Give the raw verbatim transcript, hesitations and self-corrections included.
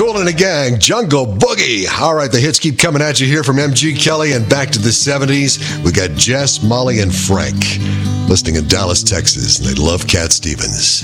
Kool and the Gang, Jungle Boogie. All right, the hits keep coming at you here from M G Kelly and back to the seventies. We got Jess, Molly, and Frank listening in Dallas, Texas, and they love Cat Stevens.